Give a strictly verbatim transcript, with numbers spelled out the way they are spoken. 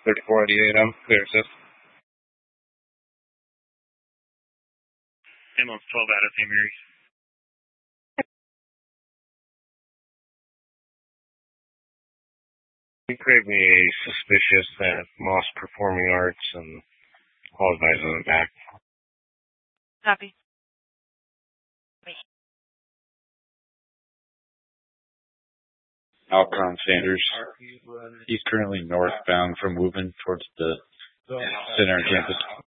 thirty-four eighty-eight, I'm clear, sis. Ambulance twelve out of Saint Mary's. You create me a suspicious at Moss Performing Arts and all advise on the back. Copy. Alcon Sanders. He's currently northbound from moving towards the center campus.